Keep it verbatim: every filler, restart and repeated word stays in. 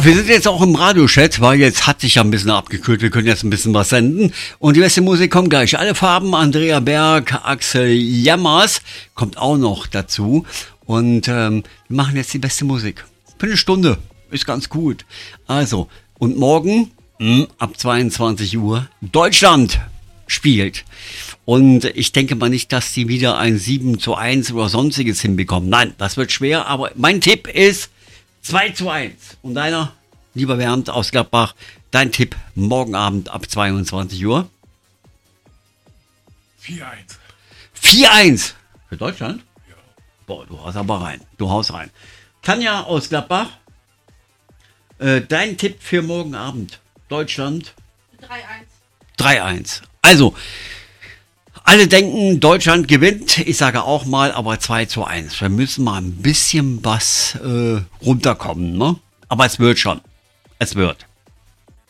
wir sind jetzt auch im Radiochat, weil jetzt hat sich ja ein bisschen abgekühlt. Wir können jetzt ein bisschen was senden. Und die beste Musik kommt gleich. Alle Farben, Andrea Berg, Axel Jammers kommt auch noch dazu. Und ähm, wir machen jetzt die beste Musik. Für eine Stunde. Ist ganz gut. Also, und morgen mh, ab zweiundzwanzig Uhr Deutschland spielt. Und ich denke mal nicht, dass die wieder ein sieben zu eins oder sonstiges hinbekommen. Nein, das wird schwer. Aber mein Tipp ist zwei zu eins. Und deiner, lieber Bernd aus Gladbach, dein Tipp morgen Abend ab zweiundzwanzig Uhr? vier eins. vier eins für Deutschland? Ja. Boah, du haust aber rein. Du haust rein. Tanja aus Gladbach, äh, dein Tipp für morgen Abend. Deutschland? drei eins. drei eins. Also, alle denken, Deutschland gewinnt. Ich sage auch mal, aber zwei zu eins. Wir müssen mal ein bisschen was äh, runterkommen, ne? Aber es wird schon. Es wird.